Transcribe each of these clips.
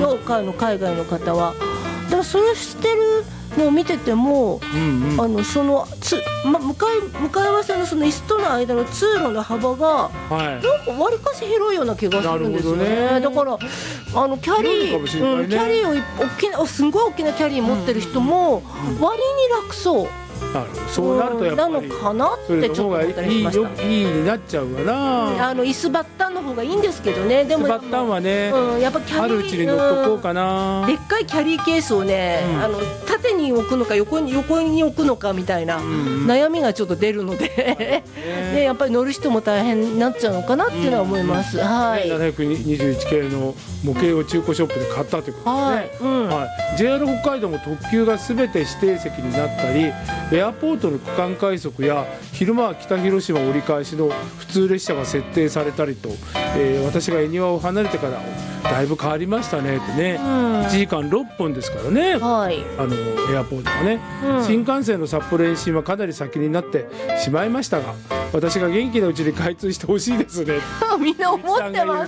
よ、海外の方は。だからそれをしてるのを見てても、その向かい合わせのその椅子との間の通路の幅が、なんかわりかし広いような気がするんですよね。だからキャリーをすごい大きなキャリー持ってる人も割に楽そう。 そうなるとやっぱりなのかなってちょっと思ったりしました。 いいになっちゃうわな。 椅子バッタンの方がいいんですけどね。でもバッタンはね、 やっぱキャリーあるうちに乗っとこうかな。 でっかいキャリーケースをね、縦に置くのか横に置くのかみたいな悩みがちょっと出るので、でやっぱり乗る人も大変になっちゃうのかなっていうのは思います。 721系の模型を中古ショップで買ったということですね。JR 北海道も特急がすべて指定席になったり、エアポートの区間快速や昼間は北広島折り返しの普通列車が設定されたりと、私が恵庭を離れてからだいぶ変わりましたねってね。1時間6分ですからね、エアポートがね。新幹線の札幌延伸はかなり先になってしまいましたが、私が元気なうちに開通してほしいですね。 みんな思ってます。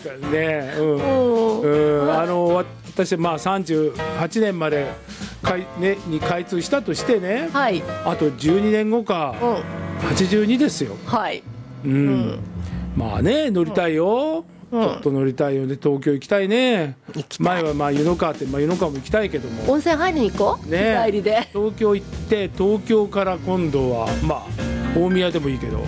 私38年までに開通したとしてね、あと12年後か、82ですよ。まあね、乗りたいよ。ちょっと乗りたいよね。東京行きたいね。前は湯の川って、湯の川も行きたいけども、 温泉入りに行こうね。日帰りで東京行って、東京から今度は大宮でもいいけど、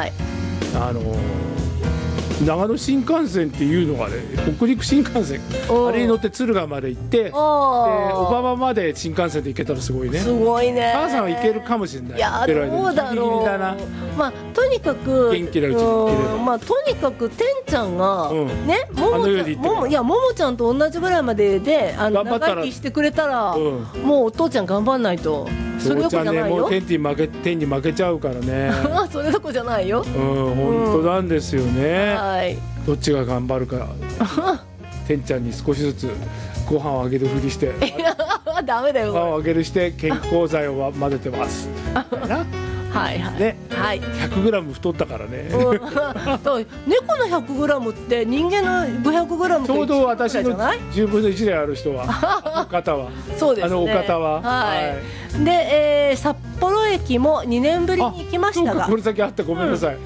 長野新幹線っていうのがね、北陸新幹線、あれに乗って敦賀まで行って、小浜まで新幹線で行けたらすごいね。すごいね。母さんは行けるかもしれない。 いや、どうだろう。とにかく元気なうちに行ければ。 とにかくてんちゃんがね、ももちゃんと同じぐらいまでで長生きしてくれたら、もうお父ちゃん頑張んないと。それどころじゃないよ。もう天に負けちゃうからね。それどころじゃないよ。本当なんですよね。どっちが頑張るか。てんちゃんに少しずつご飯をあげるふりして、 ダメだよ。 ご飯をあげるして健康剤を混ぜてます。ね、100g 太ったからね。猫の 100g って人間の 500g ちょうど私の10分の1である人は、方は。 そうですね。 お方は。 で、札幌駅も2年ぶりに行きましたが。 これ先あってごめんなさい。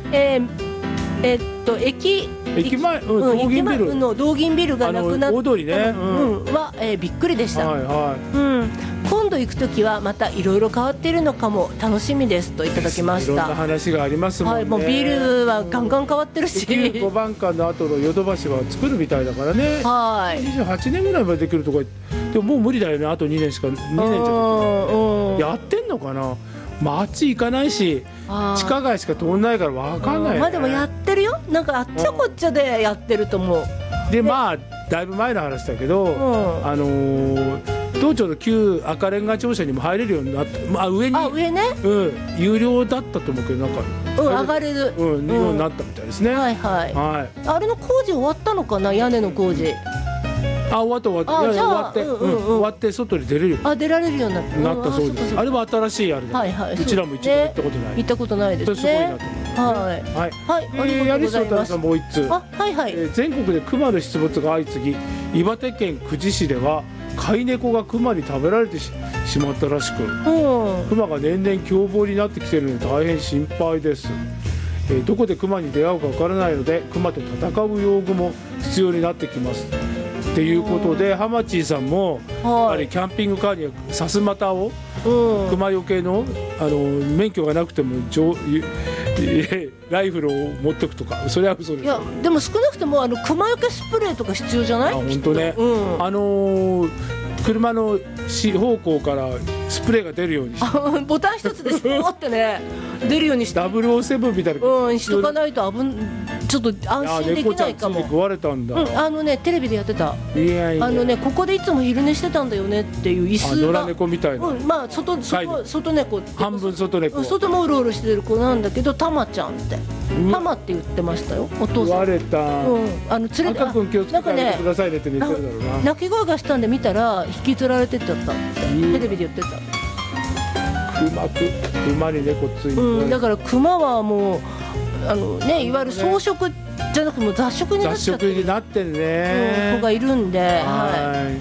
駅前の道銀ビルがなくなったのはびっくりでした。今度行くときはまたいろいろ変わっているのかも楽しみですといただきました。 いろんな話がありますもんね。 もうビルはガンガン変わってるし、 5番間の後のヨドバシは作るみたいだからね。28年ぐらいまでできるとか、でももう無理だよね。あと2年じゃやってんのかな。あっち行かないし、地下街しか通んないから分かんない。でもやってるよ。なんかあっちゃこっちゃでやってると思う。でだいぶ前の話だけど、道庁の旧赤レンガ庁舎にも入れるようになって、上ね、有料だったと思うけど、なんか上がれるようになったみたいですね。あれの工事終わったのかな、屋根の工事。終わって外に出れるよ。出られるようになったそうです。あれは新しいあれだ。うちらも一度行ったことない。行ったことないですね。すごいなと思います。やりそうたさんもう一つ。全国でクマの出没が相次ぎ、岩手県久慈市では飼い猫がクマに食べられてしまったらしく、クマが年々凶暴になってきているので大変心配です。どこでクマに出会うかわからないので、クマと戦う用具も必要になってきますっていうことで、ハマチーさんもやはりキャンピングカーにはさすまたを、クマよけの免許がなくてもライフルを持っておくとか、それは嘘です。いやでも少なくともクマよけスプレーとか必要じゃない？本当ね。車の四方向からスプレーが出るようにしてボタン一つでスポーってね出るようにして007みたいなしとかないとちょっと安心できないかも。猫ちゃんついに食われたんだ。テレビでやってた。ここでいつも昼寝してたんだよねっていう椅子が野良猫みたいな、外猫、半分外猫、外もうろうろしてる子なんだけど、タマちゃんってタマって言ってましたよ、お父さん。言われた。連れて赤くん気をつけてあげてくださいねって言ってるだろうな。鳴き声がしたんで見たら引きずられてっちゃったってテレビで言ってた。熊に猫ついて、だから熊はもういわゆる草食じゃなくても雑食になっちゃってる子がいるんで、